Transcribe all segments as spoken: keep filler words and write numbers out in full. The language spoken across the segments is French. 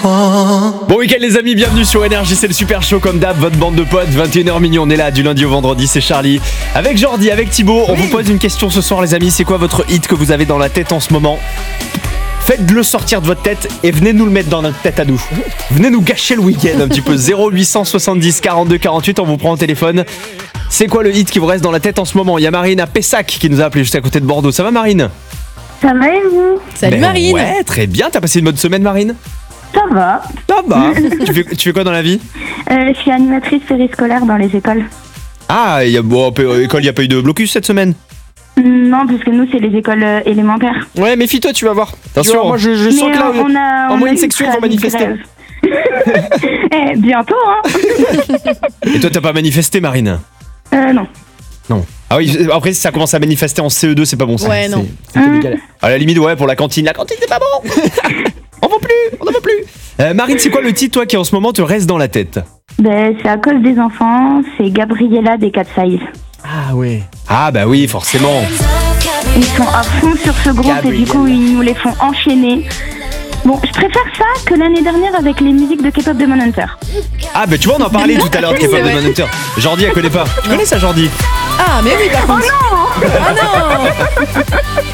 Bon week-end les amis, bienvenue sur Énergie, c'est le super show comme d'hab, votre bande de potes, vingt et une heures minuit, on est là du lundi au vendredi, c'est Charlie. Avec Jordi, avec Thibaut, on vous pose une question ce soir les amis, c'est quoi votre hit que vous avez dans la tête en ce moment? Faites-le sortir de votre tête et venez nous le mettre dans notre tête à nous. Venez nous gâcher le week-end un petit peu. Zéro huit cent soixante-dix quarante-deux quarante-huit, on vous prend au téléphone. C'est quoi le hit qui vous reste dans la tête en ce moment? Il y a Marine à Pessac qui nous a appelé juste à côté de Bordeaux. Ça va Marine? Ça va et vous? Salut Ben Marine. Ouais, très bien. T'as passé une bonne semaine Marine? Ça va. Ça va. tu, fais, tu fais quoi dans la vie? Euh, je suis animatrice périscolaire dans les écoles. Ah, y a, bon, école, il n'y a pas eu de blocus cette semaine? Non, parce que nous, c'est les écoles euh, élémentaires. Ouais, méfie-toi, tu vas voir. Attention, Tu vois, moi je, je sens Mais que là, on a, en on a moyenne eu section, ils vont préavis de manifester. grève. Eh, bientôt, hein. Et toi, t'as pas manifesté, Marine? Euh, non. Non. Ah oui, après, si ça commence à manifester en C E deux, c'est pas bon ça. Ouais, non. C'est- c'est illégal. À la limite, ouais, pour la cantine. La cantine, c'est pas bon. On veut plus, on n'en veut plus. Euh, Marine, c'est quoi le titre, toi, qui en ce moment te reste dans la tête? Ben, c'est à cause des enfants, c'est Gabriella des Cat Size. Ah ouais. Ah bah oui, forcément. Ils sont à fond sur ce groupe et du coup, ils nous les font enchaîner. Bon, je préfère ça que l'année dernière avec les musiques de K-pop Demon Hunter. Ah bah tu vois, on en parlait tout à l'heure de K-pop C'est vrai. Demon Hunter. Jordi, elle connaît pas. Tu connais ça, Jordi? Ah mais oui par contre. Ah non.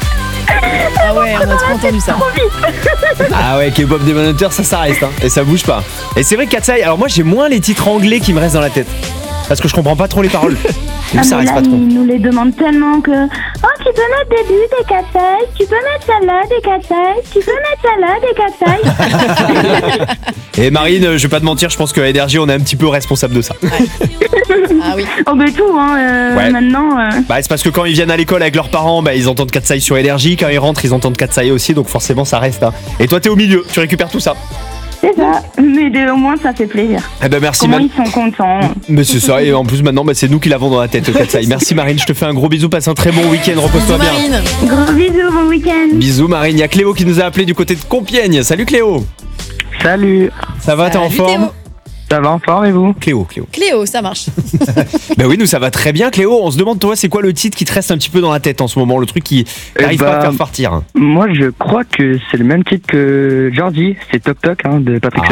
Ah ouais, on a trop entendu ça. Ah ouais, K-pop Demon Hunter, ça, ça reste, hein. Et ça bouge pas. Et c'est vrai, Katsai, alors moi, j'ai moins les titres anglais qui me restent dans la tête. Parce que je comprends pas trop les paroles. Donc Ah, ça mais reste là, pas trop. ils nous les demandent tellement que... Oh, tu peux mettre des buts, des Cat Size, tu peux mettre celle-là, des Cat Size, tu peux mettre celle-là, des Cat Size. Et Marine, je vais pas te mentir, je pense que à Énergie, on est un petit peu responsable de ça. Ah oui. Oh, ben tout, hein, euh, Ouais. maintenant... euh, Bah c'est parce que quand ils viennent à l'école avec leurs parents, bah ils entendent Katsai sur Énergie. Quand ils rentrent, ils entendent Katsai aussi, donc forcément ça reste. Hein. Et toi, t'es au milieu, tu récupères tout ça. C'est ça, mais de- au moins ça fait plaisir. Eh ben merci, Comment man. ils sont contents. Mais c'est ça, et en plus maintenant, bah, c'est nous qui l'avons dans la tête, Katsai. Merci Marine, je te fais un gros bisou, passe un très bon week-end, repose-toi Bisous, bien. Marine. Gros bisous, bon week-end. Bisous Marine, il y a Cléo qui nous a appelé du côté de Compiègne. Salut Cléo. Salut, Ça va, t'es en Salut, forme? Théo. ça va en forme et vous? Cléo, Cléo. Cléo, ça marche. Bah oui, nous ça va très bien Cléo. On se demande toi, c'est quoi le titre qui te reste un petit peu dans la tête en ce moment, le truc qui Eh n'arrive pas à te bah, faire partir? Moi je crois que c'est le même titre que Jordi, c'est Toc Toc hein, de Patrick